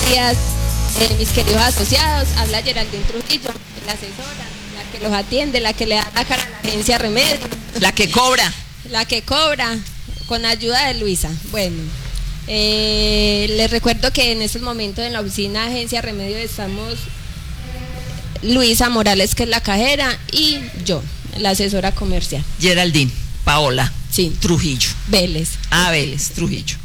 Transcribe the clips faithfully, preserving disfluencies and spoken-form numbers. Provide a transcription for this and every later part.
días, eh, mis queridos asociados. Habla Geraldine Trujillo, la asesora, la que los atiende, la que le da la cara a la agencia Remedio. La que cobra. La que cobra, con ayuda de Luisa. Bueno, eh, les recuerdo que en estos momentos en la oficina Agencia Remedio estamos Luisa Morales, que es la cajera, y yo, la asesora comercial. Geraldine, Paola. Sí. Trujillo. Vélez. Ah, Vélez, Trujillo.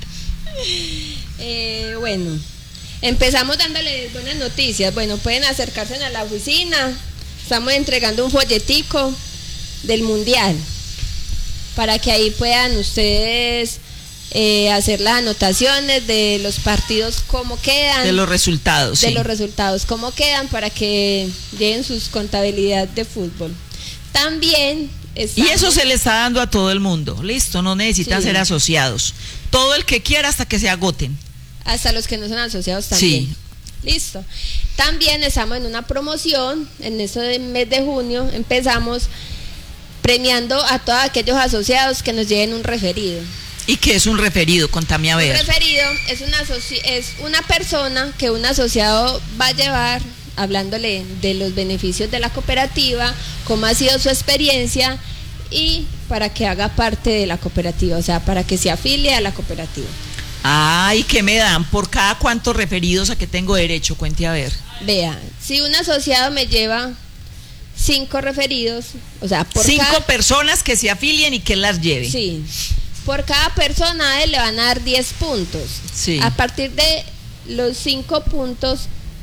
Eh, bueno, empezamos dándoles buenas noticias. Bueno, pueden acercarse a la oficina. Estamos entregando un folletico del Mundial para que ahí puedan ustedes eh, hacer las anotaciones de los partidos, cómo quedan. De los resultados. De sí. los resultados, cómo quedan, para que lleven sus contabilidad de fútbol. También estamos... Y eso se le está dando a todo el mundo. Listo, no necesitan Sí. ser asociados. Todo el que quiera hasta que se agoten. Hasta los que no son asociados también. Sí. Listo. También estamos en una promoción, en este mes de junio empezamos premiando a todos aquellos asociados que nos lleven un referido. ¿Y qué es un referido? Contame a ver. Un referido es una, es una persona que un asociado va a llevar, hablándole de los beneficios de la cooperativa, cómo ha sido su experiencia y para que haga parte de la cooperativa, o sea, para que se afilie a la cooperativa. Ay, ¿qué me dan? ¿Por cada cuántos referidos a que tengo derecho? Cuente a ver. Vea, si un asociado me lleva cinco referidos, o sea, por Cinco cada, personas que se afilien y que las lleve. sí, por cada persona a él le van a dar diez puntos. Sí. A partir de los cinco puntos,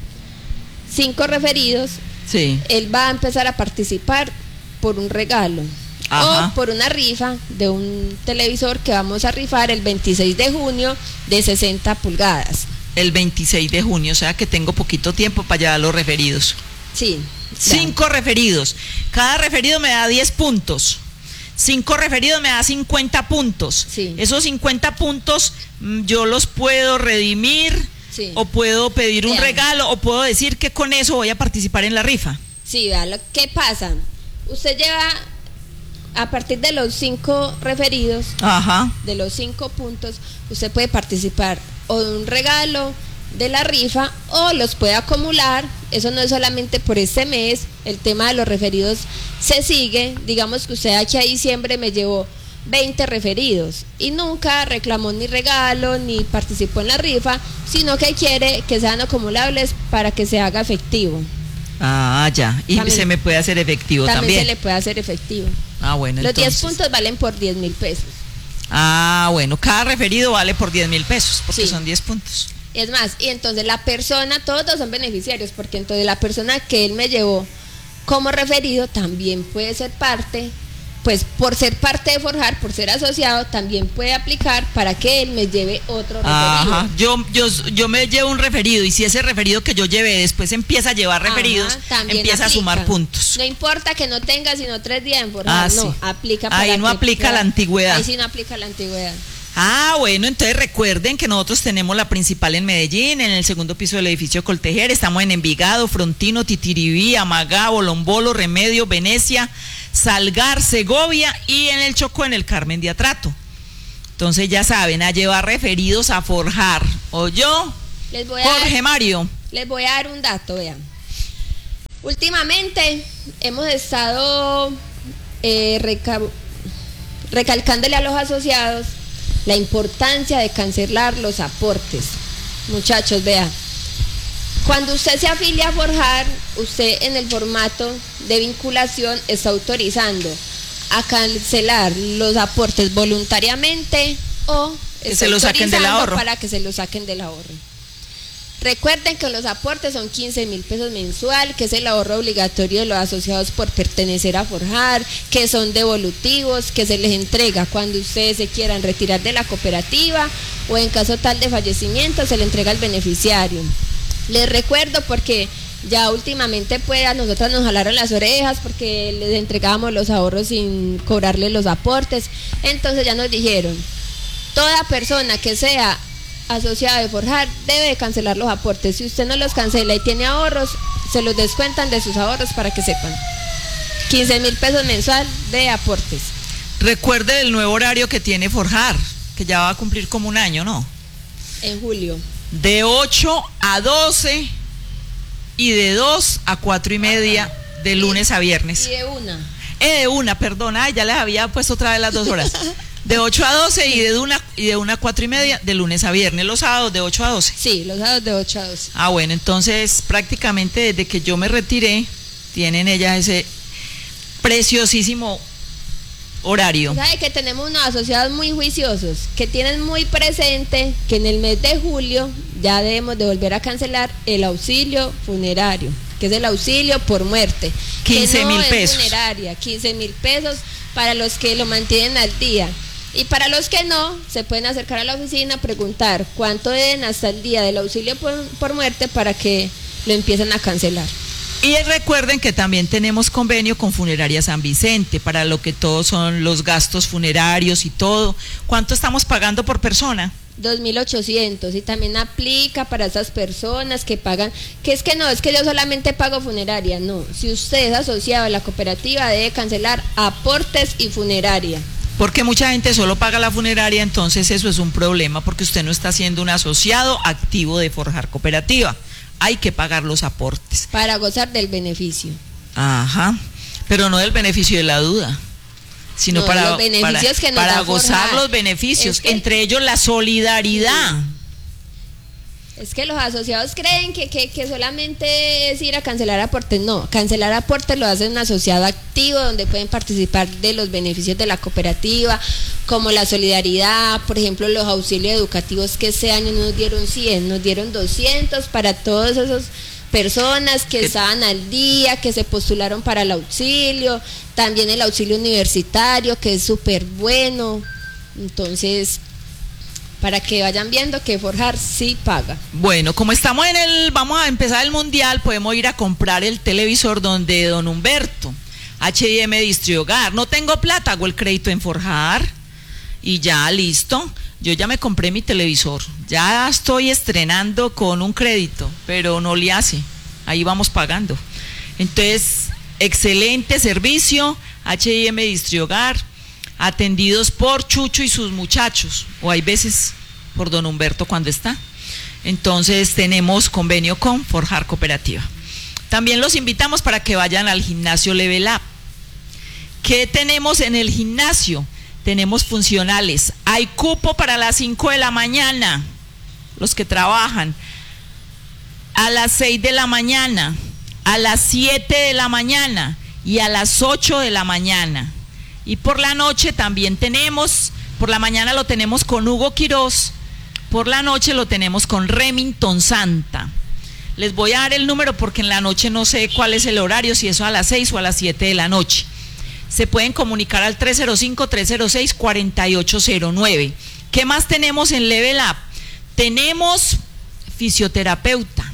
cinco referidos, Sí. él va a empezar a participar por un regalo. Ajá. O por una rifa de un televisor que vamos a rifar el veintiséis de junio de sesenta pulgadas. El veintiséis de junio, o sea que tengo poquito tiempo para llevar los referidos. Sí. Cinco referidos. Cada referido me da diez puntos. Cinco referidos me da cincuenta puntos. Sí. Esos cincuenta puntos mm, yo los puedo redimir, Sí. o puedo pedir un Vean. regalo, o puedo decir que con eso voy a participar en la rifa. Sí, vea, lo que pasa. Usted lleva, a partir de los cinco referidos, Ajá. de los cinco puntos, usted puede participar o de un regalo de la rifa o los puede acumular. Eso no es solamente por este mes, el tema de los referidos se sigue. Digamos que usted aquí a diciembre me llevó veinte referidos y nunca reclamó ni regalo ni participó en la rifa, sino que quiere que sean acumulables para que se haga efectivo. Ah, ya. Y También- se me puede hacer efectivo También, también. se le puede hacer efectivo. Ah, bueno, Los diez entonces. puntos valen por diez mil pesos. Ah, bueno, cada referido vale por diez mil pesos, porque Sí. son diez puntos. Es más, y entonces la persona, todos dos son beneficiarios, porque entonces la persona que él me llevó como referido también puede ser parte, pues por ser parte de Forjar, por ser asociado, también puede aplicar para que él me lleve otro referido. Ajá, yo, yo, yo me llevo un referido, y si ese referido que yo llevé después empieza a llevar referidos, Ajá, también empieza aplica. a sumar puntos. No importa que no tenga sino tres días en Forjar, Ah, no, sí. aplica Ahí para no que aplica pueda- la antigüedad. Ahí sí no aplica la antigüedad. Ah, bueno, entonces recuerden que nosotros tenemos la principal en Medellín, en el segundo piso del edificio Coltejer. Estamos en Envigado, Frontino, Titiribí, Amagá, Bolombolo, Remedio, Venecia, Salgar, Segovia, y en el Chocó, en el Carmen de Atrato. Entonces ya saben, a llevar referidos a Forjar. O yo, Les voy a Jorge dar, Mario. les voy a dar un dato, vean. Últimamente hemos estado eh, reca- recalcándole a los asociados la importancia de cancelar los aportes. Muchachos, vean, cuando usted se afilia a Forjar, usted en el formato de vinculación está autorizando a cancelar los aportes voluntariamente o Que está se lo saquen del autorizando ahorro. para que se lo saquen del ahorro. Recuerden que los aportes son quince mil pesos mensual, que es el ahorro obligatorio de los asociados por pertenecer a Forjar, que son devolutivos, que se les entrega cuando ustedes se quieran retirar de la cooperativa o en caso tal de fallecimiento se le entrega al beneficiario. Les recuerdo porque ya últimamente pues a nosotros nos jalaron las orejas porque les entregábamos los ahorros sin cobrarles los aportes. Entonces ya nos dijeron, toda persona que sea asociada de Forjar debe de cancelar los aportes. Si usted no los cancela y tiene ahorros, se los descuentan de sus ahorros para que sepan. quince mil pesos mensual de aportes. Recuerde el nuevo horario que tiene Forjar, que ya va a cumplir como un año, ¿no? En julio. de ocho a doce y de dos a cuatro y media de lunes a viernes. Y de una. Eh, de una, perdona, ya les había puesto otra vez las dos horas. De ocho a doce y de una y de una a cuatro y media de lunes a viernes. Los sábados de ocho a doce. Sí, los sábados de ocho a doce. Ah, bueno, entonces prácticamente desde que yo me retiré, tienen ellas ese preciosísimo horario. ¿Sabe que tenemos unos asociados muy juiciosos que tienen muy presente que en el mes de julio ya debemos de volver a cancelar el auxilio funerario, que es el auxilio por muerte? quince mil pesos. Funeraria, quince mil pesos para los que lo mantienen al día. Y para los que no, se pueden acercar a la oficina, preguntar cuánto deben hasta el día del auxilio por, por muerte para que lo empiecen a cancelar. Y recuerden que también tenemos convenio con Funeraria San Vicente para lo que todos son los gastos funerarios y todo. ¿Cuánto estamos pagando por persona? dos mil ochocientos, y también aplica para esas personas que pagan, que es que no, es que yo solamente pago funeraria, no, si usted es asociado a la cooperativa debe cancelar aportes y funeraria. Porque mucha gente solo paga la funeraria, entonces eso es un problema porque usted no está siendo un asociado activo de Forjar Cooperativa. Hay que pagar los aportes. Para gozar del beneficio. Ajá, pero no del beneficio de la duda, sino no, para, los beneficios para, que nos para da gozar Forjar. los beneficios, Es que, entre ellos la solidaridad. Es que los asociados creen que, que, que solamente es ir a cancelar aportes. No, cancelar aportes lo hace un asociado activo donde pueden participar de los beneficios de la cooperativa, como la solidaridad, por ejemplo, los auxilios educativos que este año nos dieron cien, nos dieron doscientos para todas esas personas que estaban al día, que se postularon para el auxilio, también el auxilio universitario, que es súper bueno. Entonces, para que vayan viendo que Forjar sí paga. Bueno, como estamos en el, vamos a empezar el mundial, podemos ir a comprar el televisor donde don Humberto, H I M Distriogar. No tengo plata, hago el crédito en Forjar y ya, listo. Yo ya me compré mi televisor, ya estoy estrenando con un crédito, pero no le hace, ahí vamos pagando. Entonces, excelente servicio, H I M Distriogar, atendidos por Chucho y sus muchachos, o hay veces por don Humberto cuando está. Entonces tenemos convenio con Forjar Cooperativa. También los invitamos para que vayan al gimnasio Level Up. ¿Qué tenemos en el gimnasio? Tenemos funcionales, hay cupo para las cinco de la mañana, los que trabajan, a las seis de la mañana, a las siete de la mañana y a las ocho de la mañana. Y por la noche también tenemos, por la mañana lo tenemos con Hugo Quiroz, por la noche lo tenemos con Remington Santa. Les voy a dar el número porque en la noche no sé cuál es el horario, si eso a las seis o a las siete de la noche. Se pueden comunicar al tres cero cinco, tres cero seis, cuatro ocho cero nueve. ¿Qué más tenemos en Level Up? Tenemos fisioterapeuta.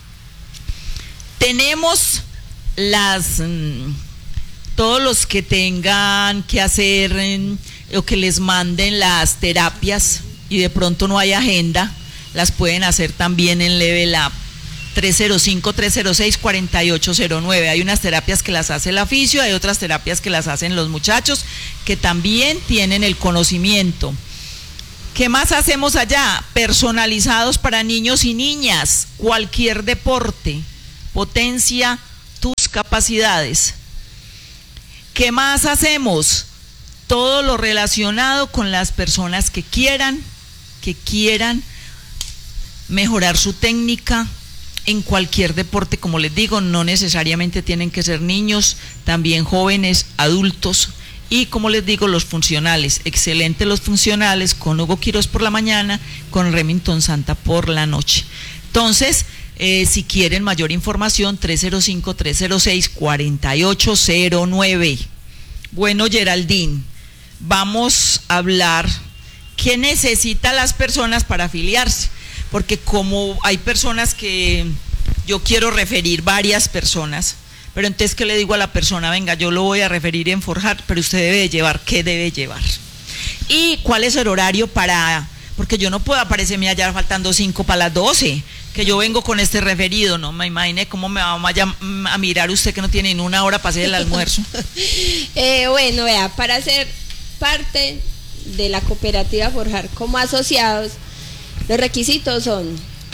Tenemos las... Mmm, todos los que tengan que hacer eh, o que les manden las terapias y de pronto no hay agenda, las pueden hacer también en Level Up. tres cero cinco, tres cero seis, cuatro ocho cero nueve. Hay unas terapias que las hace el aficio, hay otras terapias que las hacen los muchachos que también tienen el conocimiento. ¿Qué más hacemos allá? Personalizados para niños y niñas, cualquier deporte, potencia tus capacidades. ¿Qué más hacemos? Todo lo relacionado con las personas que quieran, que quieran mejorar su técnica en cualquier deporte, como les digo, no necesariamente tienen que ser niños, también jóvenes, adultos, y como les digo, los funcionales, excelentes los funcionales, con Hugo Quiroz por la mañana, con Remington Santa por la noche. Entonces, eh, si quieren mayor información, tres cero cinco, tres cero seis, cuatro ocho cero nueve. Bueno, Geraldine, vamos a hablar qué necesitan las personas para afiliarse, porque como hay personas que yo quiero referir varias personas, pero entonces ¿qué le digo a la persona? Venga, yo lo voy a referir en Forjar, pero usted debe de llevar, ¿qué debe llevar? ¿Y cuál es el horario para...? Porque yo no puedo aparecerme allá faltando cinco para las doce, que yo vengo con este referido, no me imagine cómo me va a, a mirar usted que no tiene ni una hora para hacer el almuerzo. eh, bueno, vea, para ser parte de la cooperativa Forjar como asociados, los requisitos son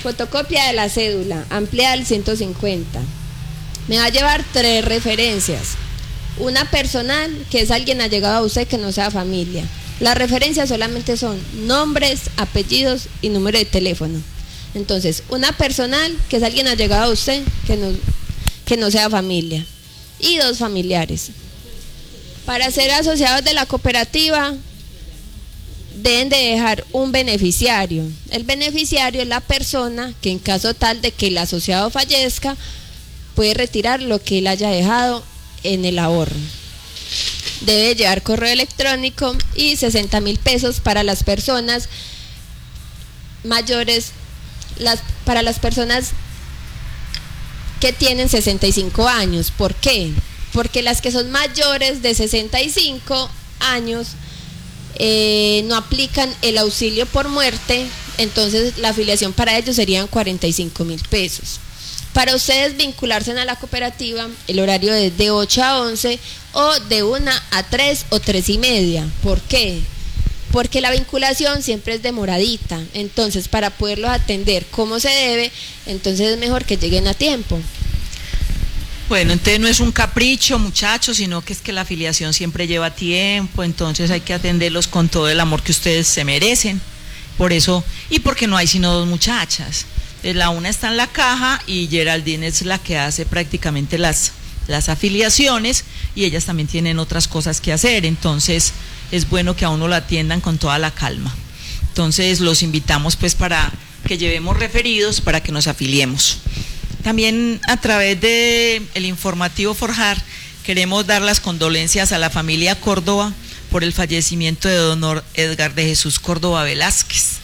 fotocopia de la cédula, ampliada al ciento cincuenta. Me va a llevar tres referencias. Una personal, que es alguien allegado a usted que no sea familia. Las referencias solamente son nombres, apellidos y número de teléfono. Entonces, una personal, que es alguien allegado a usted que no, que no sea familia. Y dos familiares. Para ser asociados de la cooperativa, deben de dejar un beneficiario. El beneficiario es la persona que en caso tal de que el asociado fallezca, puede retirar lo que él haya dejado en el ahorro. Debe llevar correo electrónico y sesenta mil pesos para las personas mayores, las, para las personas que tienen sesenta y cinco años. ¿Por qué? Porque las que son mayores de sesenta y cinco años eh, no aplican el auxilio por muerte, entonces la afiliación para ellos serían cuarenta y cinco mil pesos. Para ustedes vincularse a la cooperativa, el horario es de ocho a once o de una a tres o tres y media. ¿Por qué? Porque la vinculación siempre es demoradita, entonces para poderlos atender como se debe, entonces es mejor que lleguen a tiempo. Bueno, entonces no es un capricho, muchachos, sino que es que la afiliación siempre lleva tiempo, entonces hay que atenderlos con todo el amor que ustedes se merecen. Por eso, y porque no hay sino dos muchachas. La una está en la caja y Geraldine es la que hace prácticamente las, las afiliaciones y ellas también tienen otras cosas que hacer, entonces es bueno que a uno lo atiendan con toda la calma. Entonces los invitamos pues para que llevemos referidos para que nos afiliemos. También a través del informativo Forjar queremos dar las condolencias a la familia Córdoba por el fallecimiento de don Edgar de Jesús Córdoba Velázquez.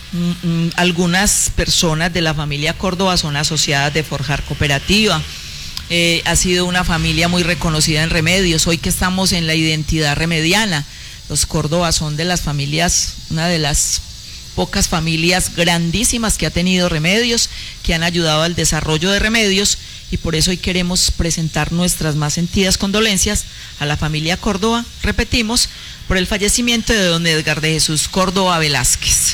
Algunas personas de la familia Córdoba son asociadas de Forjar Cooperativa. Eh, ha sido una familia muy reconocida en Remedios. Hoy que estamos en la identidad remediana, los Córdoba son de las familias, una de las pocas familias grandísimas que ha tenido Remedios, que han ayudado al desarrollo de Remedios, y por eso hoy queremos presentar nuestras más sentidas condolencias a la familia Córdoba, repetimos, por el fallecimiento de don Edgar de Jesús Córdoba Velázquez.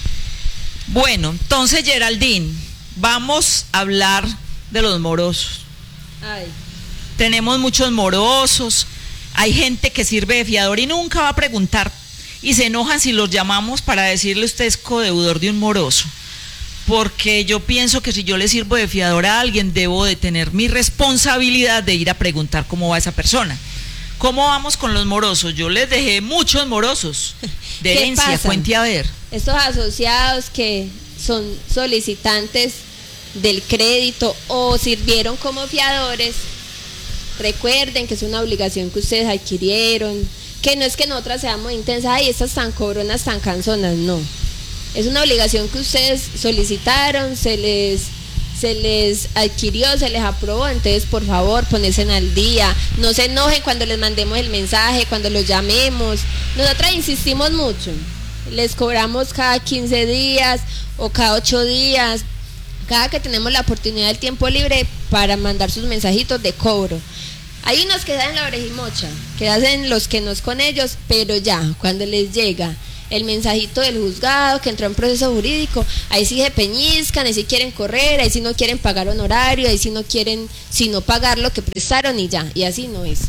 Bueno, entonces Geraldine, vamos a hablar de los morosos. Ay. Tenemos muchos morosos, hay gente que sirve de fiador y nunca va a preguntar, y se enojan si los llamamos para decirle usted es codeudor de un moroso, porque yo pienso que si yo le sirvo de fiador a alguien, debo de tener mi responsabilidad de ir a preguntar cómo va esa persona. ¿Cómo vamos con los morosos? Yo les dejé muchos morosos de herencia, cuente a ver. Estos asociados que son solicitantes del crédito o sirvieron como fiadores, recuerden que es una obligación que ustedes adquirieron, que no es que nosotras seamos intensas, ay, estas tan cobronas, tan canzonas, no. Es una obligación que ustedes solicitaron, se les... se les adquirió, se les aprobó, entonces por favor ponerse al día, no se enojen cuando les mandemos el mensaje, cuando los llamemos. Nosotras insistimos mucho, les cobramos cada quince días o cada ocho días, cada que tenemos la oportunidad del tiempo libre para mandar sus mensajitos de cobro. Hay unos que dan la orejimocha, que hacen los que no es con ellos, pero ya, cuando les llega el mensajito del juzgado que entró en proceso jurídico, ahí sí se peñizcan, ahí sí quieren correr, ahí sí no quieren pagar honorario, ahí sí no quieren sino pagar lo que prestaron y ya, y así no es.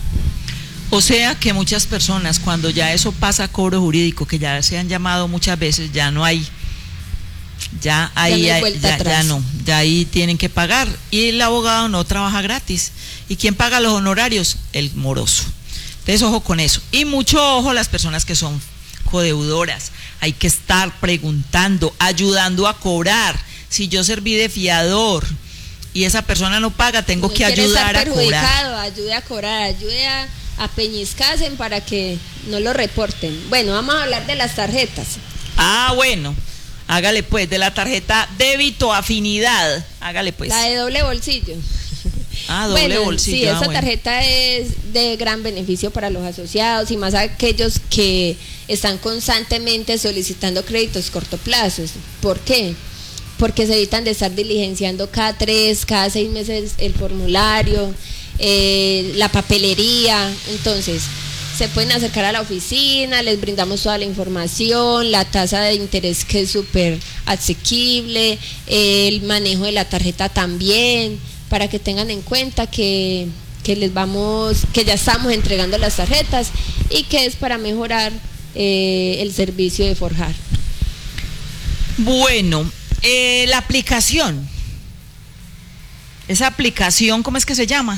O sea que muchas personas, cuando ya eso pasa a cobro jurídico, que ya se han llamado muchas veces, ya no hay, ya ahí ya, no hay ya, ya no, ya ahí tienen que pagar, y el abogado no trabaja gratis. ¿Y quién paga los honorarios? El moroso. Entonces ojo con eso, y mucho ojo a las personas que son codeudoras, hay que estar preguntando, ayudando a cobrar. Si yo serví de fiador y esa persona no paga, tengo no que ayudar a cobrar. Ayude a cobrar, ayude a, a peñizcarse para que no lo reporten. Bueno, vamos a hablar de las tarjetas. Ah, bueno, hágale pues, de la tarjeta débito afinidad, hágale pues. La de doble bolsillo. Ah, doble bueno, bolsillo. Sí, ah, esa bueno. tarjeta es de gran beneficio para los asociados y más aquellos que están constantemente solicitando créditos cortoplazos. ¿Por qué? Porque se evitan de estar diligenciando cada tres, cada seis meses el formulario, eh, la papelería. Entonces, se pueden acercar a la oficina, les brindamos toda la información, la tasa de interés que es súper asequible, el manejo de la tarjeta también, para que tengan en cuenta que, que les vamos, que ya estamos entregando las tarjetas y que es para mejorar eh, el servicio de Forjar. Bueno, eh, la aplicación, esa aplicación, ¿cómo es que se llama?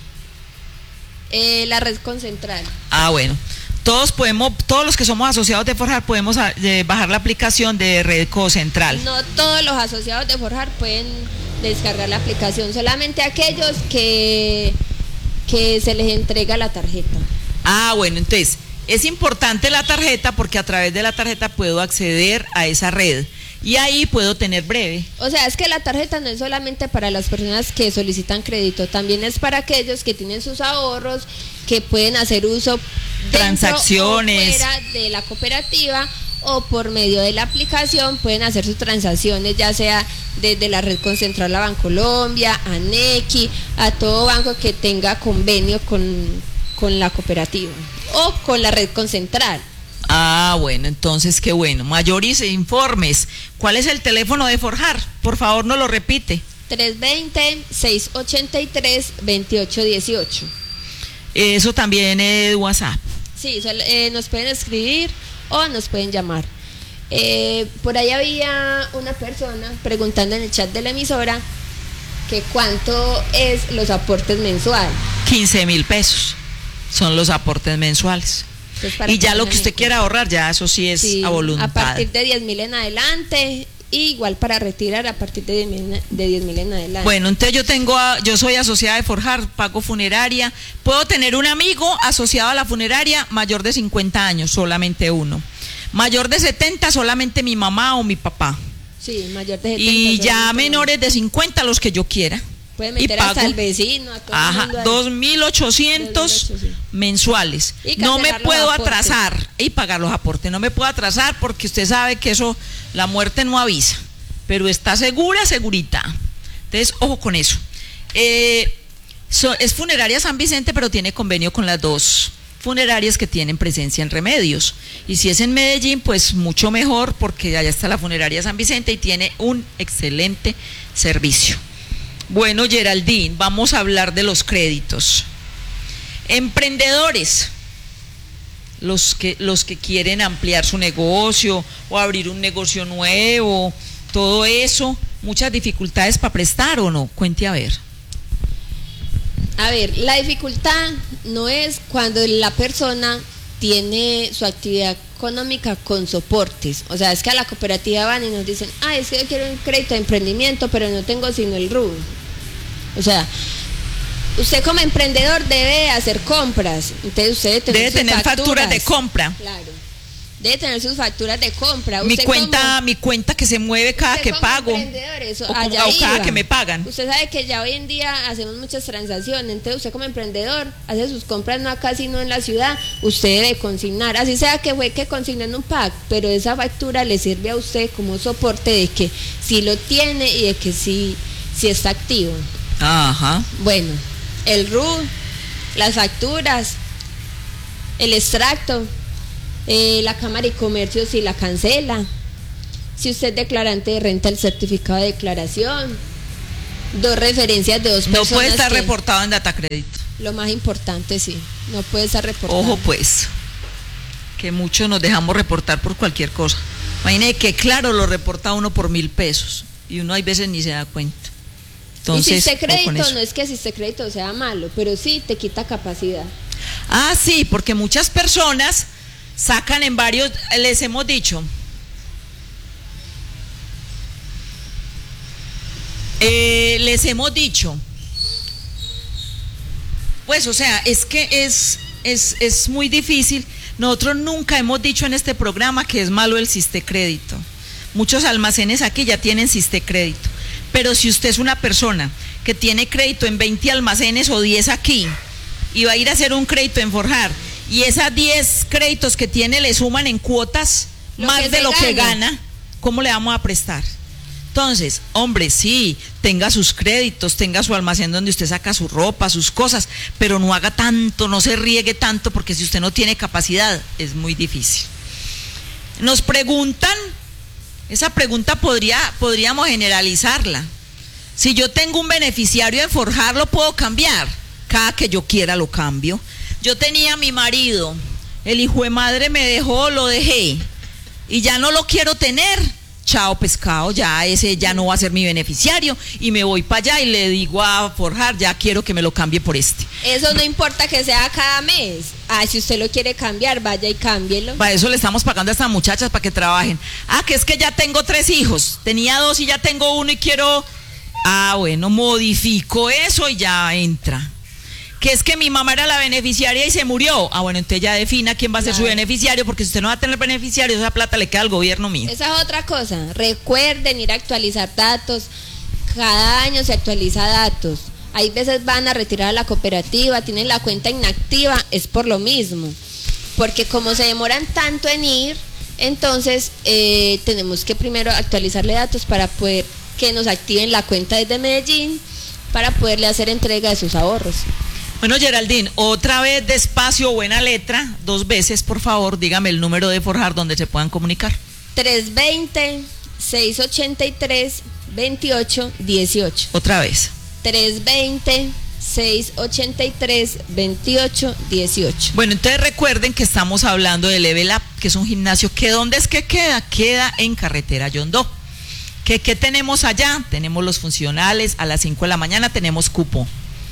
Eh, la red concentral. Ah, bueno. Todos podemos, todos los que somos asociados de Forjar podemos a, de bajar la aplicación de Red Concentral. No todos los asociados de Forjar pueden descargar la aplicación, solamente aquellos que, que se les entrega la tarjeta. Ah, bueno, entonces es importante la tarjeta porque a través de la tarjeta puedo acceder a esa red y ahí puedo tener breve. O sea, es que la tarjeta no es solamente para las personas que solicitan crédito, también es para aquellos que tienen sus ahorros, que pueden hacer uso transacciones o fuera de la cooperativa o por medio de la aplicación pueden hacer sus transacciones, ya sea desde la red concentral a Bancolombia, a Nequi, a todo banco que tenga convenio con, con la cooperativa o con la red concentral. Ah, bueno, entonces qué bueno. Mayores informes. ¿Cuál es el teléfono de Forjar? Por favor, no lo repite. tres dos cero, seis ocho tres, dos ocho uno ocho. Eso también es WhatsApp. Sí, sol, eh, nos pueden escribir o nos pueden llamar. Eh, por ahí había una persona preguntando en el chat de la emisora que cuánto es los aportes mensuales. quince mil pesos son los aportes mensuales. Y ya lo que usted quiera ahorrar, ya eso sí es sí, a voluntad. A partir de diez mil en adelante, y igual para retirar a partir de diez mil en adelante. Bueno, entonces yo tengo, a, yo soy asociada de Forjar, pago funeraria. Puedo tener un amigo asociado a la funeraria mayor de cincuenta años, solamente uno. Mayor de setenta, solamente mi mamá o mi papá. Sí, mayor de setenta. Y ya menores de cincuenta, los que yo quiera. Puede meter hasta el vecino, a todo Ajá, el mundo dos mil ochocientos mensuales. No me puedo atrasar y pagar los aportes. No me puedo atrasar porque usted sabe que eso, la muerte no avisa. Pero está segura, segurita. Entonces, ojo con eso. Eh, so, es Funeraria San Vicente, pero tiene convenio con las dos funerarias que tienen presencia en Remedios. Y si es en Medellín, pues mucho mejor porque allá está la Funeraria San Vicente y tiene un excelente servicio. Bueno, Geraldine, vamos a hablar de los créditos. Emprendedores, los que, los que quieren ampliar su negocio o abrir un negocio nuevo, todo eso, muchas dificultades para prestar o no, cuente a ver. A ver, la dificultad no es cuando la persona tiene su actividad económica con soportes, o sea, es que a la cooperativa van y nos dicen, ah, es que yo quiero un crédito de emprendimiento, pero no tengo sino el R U. O sea, usted como emprendedor debe hacer compras, entonces usted debe tener, debe tener facturas. facturas de compra. Claro, debe tener sus facturas de compra. Mi usted cuenta, como, mi cuenta que se mueve cada que pago eso, o, allá o cada que me pagan. Usted sabe que ya hoy en día hacemos muchas transacciones, entonces usted como emprendedor hace sus compras no acá sino en la ciudad, usted debe consignar, así sea que fue que consignó en un pack, pero esa factura le sirve a usted como soporte de que sí lo tiene y de que sí, sí está activo. Ajá. Bueno, el R U, las facturas, el extracto, eh, la Cámara de Comercio si la cancela, si usted es declarante de renta, el certificado de declaración, dos referencias de dos personas. No puede estar que, reportado en Datacrédito. Lo más importante, sí, no puede estar reportado. Ojo pues, que muchos nos dejamos reportar por cualquier cosa. Imagine que claro, lo reporta uno por mil pesos y uno hay veces ni se da cuenta. Entonces, y si usted crédito, no es que si usted crédito sea malo, pero sí te quita capacidad. Ah, sí, porque muchas personas sacan en varios, les hemos dicho, eh, les hemos dicho, pues o sea, es que es, es, es muy difícil. Nosotros nunca hemos dicho en este programa que es malo el Sistecrédito. Muchos almacenes aquí ya tienen Sistecrédito. Pero si usted es una persona que tiene crédito en veinte almacenes o diez aquí y va a ir a hacer un crédito en Forjar y esas diez créditos que tiene le suman en cuotas lo más de lo gana. que gana, ¿cómo le vamos a prestar? Entonces, hombre, sí, tenga sus créditos, tenga su almacén donde usted saca su ropa, sus cosas, pero no haga tanto, no se riegue tanto, porque si usted no tiene capacidad, es muy difícil. Nos preguntan, esa pregunta podría, podríamos generalizarla. Si yo tengo un beneficiario en Forjar, ¿lo puedo cambiar? Cada que yo quiera lo cambio. Yo tenía a mi marido, el hijo de madre me dejó, lo dejé, y ya no lo quiero tener. Chao pescado, ya ese ya no va a ser mi beneficiario y me voy para allá y le digo a Forjar, ya quiero que me lo cambie por este. Eso no importa que sea cada mes. Ah, si usted lo quiere cambiar, vaya y cámbielo. Para eso le estamos pagando a estas muchachas para que trabajen. Ah, que es que ya tengo tres hijos, tenía dos y ya tengo uno y quiero... Ah, bueno, modifico eso y ya entra. Que es que mi mamá era la beneficiaria y se murió. Ah, bueno, entonces ya defina quién va a ser claro. su beneficiario, porque si usted no va a tener beneficiario, esa plata le queda al gobierno mío. Esa es otra cosa. Recuerden ir a actualizar datos. Cada año se actualiza datos. Hay veces van a retirar a la cooperativa, tienen la cuenta inactiva, es por lo mismo. Porque como se demoran tanto en ir, entonces eh, tenemos que primero actualizarle datos para poder que nos activen la cuenta desde Medellín, para poderle hacer entrega de sus ahorros. Bueno, Geraldine, otra vez despacio, buena letra, dos veces, por favor, dígame el número de Forjar donde se puedan comunicar. tres dos cero, seis ocho tres, dos ocho uno ocho. Otra vez. tres dos cero, seis ocho tres, dos ocho uno ocho. Bueno, entonces recuerden que estamos hablando de Level Up, que es un gimnasio que ¿dónde es que queda? Queda en Carretera Yondó. ¿Qué, ¿Qué tenemos allá? Tenemos los funcionales, a las cinco de la mañana tenemos cupo.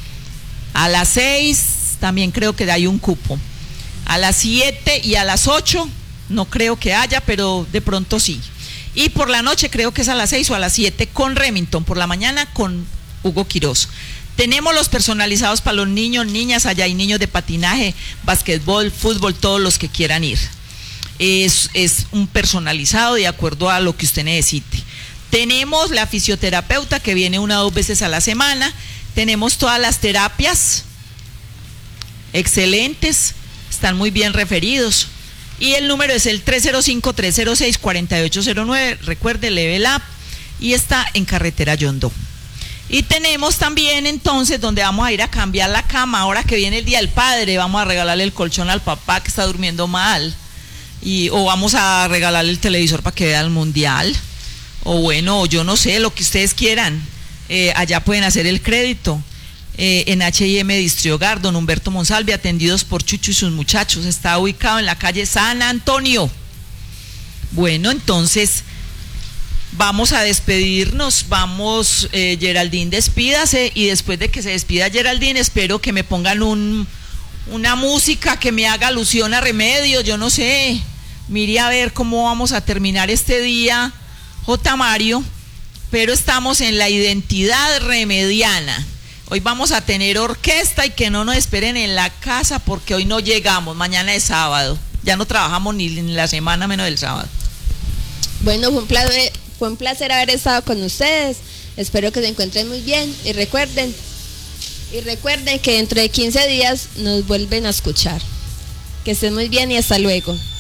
A las seis también creo que hay un cupo. A las siete y a las ocho no creo que haya, pero de pronto sí. Y por la noche creo que es a las seis o a las siete con Remington, por la mañana con Hugo Quiroz. Tenemos los personalizados para los niños, niñas, allá hay niños de patinaje, basquetbol, fútbol, todos los que quieran ir. Es, es un personalizado de acuerdo a lo que usted necesite. Tenemos la fisioterapeuta que viene una o dos veces a la semana. Tenemos todas las terapias excelentes, están muy bien referidos. Y el número es el tres cero cinco, tres cero seis, cuatro ocho cero nueve, recuerde, Level Up, y está en Carretera Yondó. Y tenemos también entonces donde vamos a ir a cambiar la cama, ahora que viene el Día del Padre, vamos a regalarle el colchón al papá que está durmiendo mal, y, o vamos a regalarle el televisor para que vea el mundial, o bueno, yo no sé, lo que ustedes quieran. Eh, allá pueden hacer el crédito eh, en H y M Distriogar, don Humberto Monsalve, atendidos por Chucho y sus muchachos. Está ubicado en la calle San Antonio. Bueno, entonces vamos a despedirnos, vamos, eh, Geraldine, despídase, y después de que se despida Geraldine, espero que me pongan un, una música que me haga alusión a Remedios, yo no sé, mire a ver cómo vamos a terminar este día, J. Mario. Pero estamos en la identidad remediana. Hoy vamos a tener orquesta y que no nos esperen en la casa porque hoy no llegamos, mañana es sábado. Ya no trabajamos ni en la semana menos el sábado. Bueno, fue un placer, fue un placer haber estado con ustedes. Espero que se encuentren muy bien y recuerden, y recuerden que dentro de quince días nos vuelven a escuchar. Que estén muy bien y hasta luego.